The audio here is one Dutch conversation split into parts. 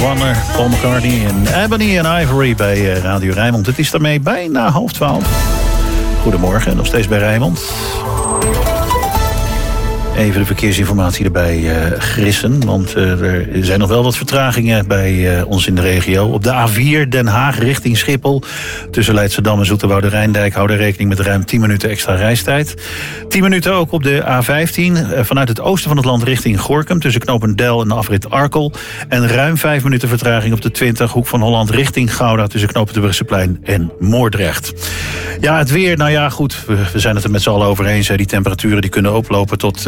Warner, Paul McCartney en Ebony and Ivory bij Radio Rijnmond. Het is daarmee bijna 11:30. Goedemorgen, nog steeds bij Rijnmond. Even de verkeersinformatie erbij grissen. Want er zijn nog wel wat vertragingen bij ons in de regio. Op de A4 Den Haag richting Schiphol. Tussen Leidschendam en Zoeterwoude-Rijndijk houden rekening met ruim 10 minuten extra reistijd. 10 minuten ook op de A15. Vanuit het oosten van het land richting Gorinchem. Tussen Knopendel en afrit Arkel. En ruim 5 minuten vertraging op de 20 Hoek van Holland richting Gouda. Tussen Knopen de Brugsseplein en Moordrecht. Ja, het weer, nou ja, goed. We zijn het er met z'n allen over eens. Die temperaturen die kunnen oplopen tot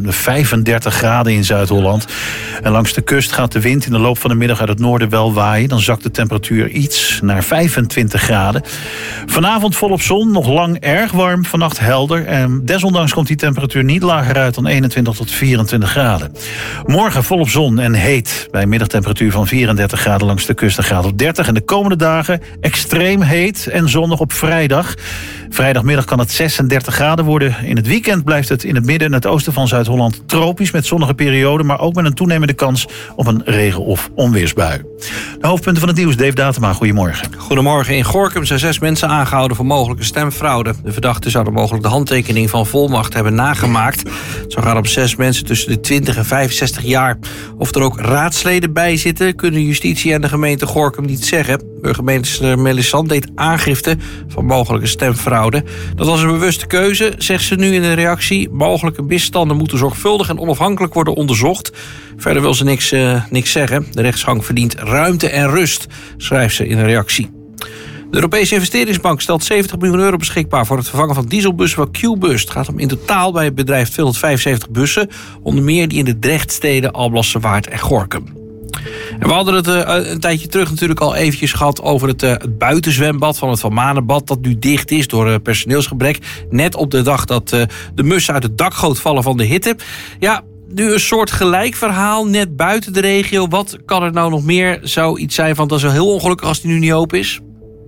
35 graden in Zuid-Holland. En langs de kust gaat de wind in de loop van de middag uit het noorden wel waaien. Dan zakt de temperatuur iets naar 25 graden. Vanavond volop zon, nog lang erg warm, vannacht helder. En desondanks komt die temperatuur niet lager uit dan 21 tot 24 graden. Morgen volop zon en heet. Bij een middagtemperatuur van 34 graden langs de kust, een graad of 30. En de komende dagen extreem heet en zonnig op vrijdag. Vrijdagmiddag kan het 36 graden worden. In het weekend blijft het in het midden en het oosten van Zuid-Holland tropisch met zonnige perioden, maar ook met een toenemende kans op een regen- of onweersbui. De hoofdpunten van het nieuws, Dave Datema, goedemorgen. Goedemorgen. In Gorinchem zijn 6 mensen aangehouden voor mogelijke stemfraude. De verdachten zouden mogelijk de handtekening van volmacht hebben nagemaakt. Het zou gaan om 6 mensen tussen de 20 en 65 jaar. Of er ook raadsleden bij zitten, kunnen justitie en de gemeente Gorinchem niet zeggen. Burgemeester Melisande deed aangifte van mogelijke stemfraude. Dat was een bewuste keuze, zegt ze nu in een reactie. Mogelijke misstanden moeten zorgvuldig en onafhankelijk worden onderzocht. Verder wil ze niks zeggen. De rechtsgang verdient ruimte en rust, schrijft ze in een reactie. De Europese investeringsbank stelt 70 miljoen euro beschikbaar voor het vervangen van dieselbussen van Qbus. Het gaat om in totaal bij het bedrijf 275 bussen, onder meer die in de Drechtsteden, Alblasserwaard en Gorinchem. En we hadden het een tijdje terug natuurlijk al eventjes gehad over het buitenzwembad van het Van Manenbad, dat nu dicht is door personeelsgebrek. Net op de dag dat de mussen uit het dakgoot vallen van de hitte. Ja, nu een soort gelijk verhaal, net buiten de regio. Wat kan er nou nog meer? Zou iets zijn van, dat is wel heel ongelukkig als die nu niet open is?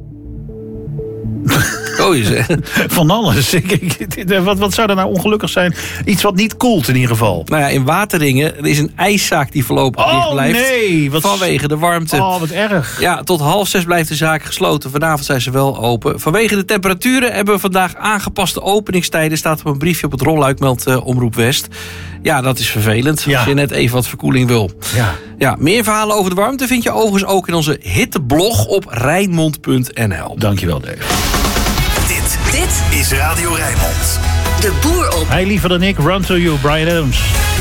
Oh, je zegt. Van alles. Wat zou er nou ongelukkig zijn? Iets wat niet koelt in ieder geval. Nou ja, in Wateringen er is een ijszaak die voorlopig dicht blijft. Nee, vanwege de warmte. Oh, wat erg. Ja, tot 5:30 blijft de zaak gesloten. Vanavond zijn ze wel open. Vanwege de temperaturen hebben we vandaag aangepaste openingstijden. Staat op een briefje op het rolluik, meldt Omroep West. Ja, dat is vervelend. Ja. Als je net even wat verkoeling wil. Ja, meer verhalen over de warmte vind je overigens ook in onze hitteblog op Rijnmond.nl. Dankjewel, Dave. Dit is Radio Rijnmond. De boer op. Hij liever dan ik, Run to You, Bryan Adams.